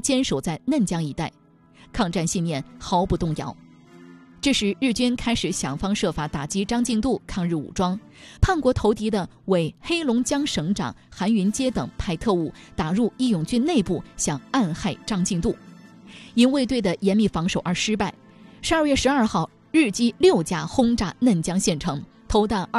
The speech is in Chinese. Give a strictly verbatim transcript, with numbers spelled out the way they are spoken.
坚守在嫩江一带，抗战信念毫不动摇。这时日军开始想方设法打击张敬度抗日武装，叛国投敌的伪黑龙江省长韩云阶等派特务打入义勇军内部，想暗害张敬度。因卫队的严密防守而失败。十二月十二号，日机六架轰炸嫩江县城，投弹